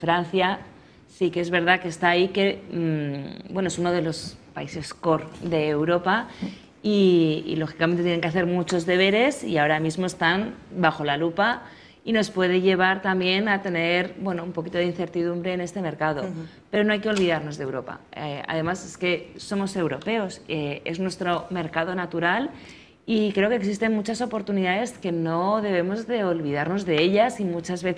Francia sí que es verdad que está ahí, que bueno, es uno de los países core de Europa y lógicamente tienen que hacer muchos deberes y ahora mismo están bajo la lupa y nos puede llevar también a tener, bueno, un poquito de incertidumbre en este mercado. Pero no hay que olvidarnos de Europa. Además es que somos europeos, es nuestro mercado natural y creo que existen muchas oportunidades que no debemos de olvidarnos de ellas y muchas veces